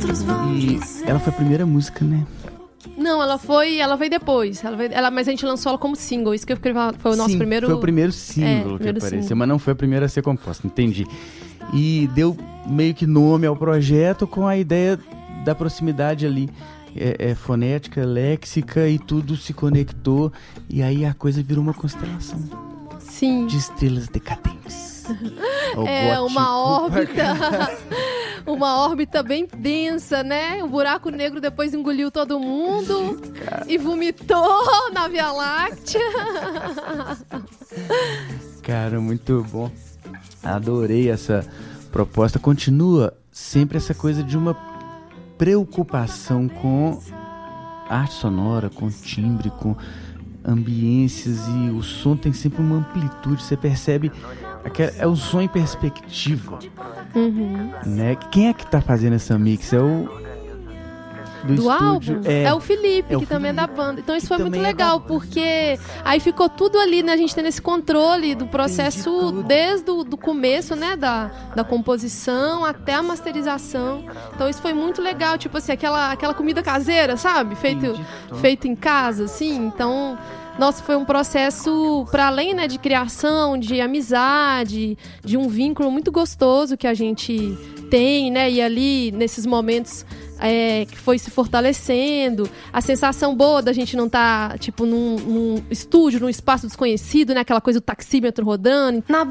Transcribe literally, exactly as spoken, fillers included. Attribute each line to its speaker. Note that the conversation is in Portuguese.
Speaker 1: E ela foi a primeira música, né?
Speaker 2: Não, ela foi, ela veio depois. Ela veio, ela, mas a gente lançou ela como single. Isso que eu, foi o nosso
Speaker 1: Sim,
Speaker 2: primeiro.
Speaker 1: Foi o primeiro single
Speaker 2: é,
Speaker 1: que
Speaker 2: primeiro
Speaker 1: apareceu,
Speaker 2: single.
Speaker 1: mas não foi a primeira a ser composta, entendi. E deu meio que nome ao projeto com a ideia da proximidade ali, é, é, fonética, léxica, e tudo se conectou. E aí a coisa virou uma constelação.
Speaker 2: Sim.
Speaker 1: De estrelas decadentes.
Speaker 2: É uma órbita. Uma órbita bem densa, né? O buraco negro depois engoliu todo mundo. Cara. E vomitou na Via Láctea.
Speaker 1: Cara, muito bom. Adorei essa proposta. Continua sempre essa coisa de uma preocupação com arte sonora, com timbre, com ambiências, e o som tem sempre uma amplitude. Você percebe que é um som em perspectiva.
Speaker 2: Uhum.
Speaker 1: Né? Quem é que tá fazendo essa mix? É o do,
Speaker 2: do
Speaker 1: estúdio?
Speaker 2: álbum?
Speaker 1: É,
Speaker 2: é o Felipe,
Speaker 1: é o
Speaker 2: que
Speaker 1: Felipe,
Speaker 2: também é da banda. Então isso foi muito
Speaker 1: é
Speaker 2: legal, porque aí ficou tudo ali, né? A gente tendo esse controle do processo desde o do começo, né? Da, da composição até a masterização. Então isso foi muito legal, tipo assim, aquela, aquela comida caseira, sabe? Feito, feito em casa, assim. Então... Nossa, foi um processo para além, né, de criação, de amizade, de um vínculo muito gostoso que a gente tem, né? E ali, nesses momentos é, que foi se fortalecendo, a sensação boa da gente não estar, tá, tipo, num, num estúdio, num espaço desconhecido, né? Aquela coisa do taxímetro rodando. Na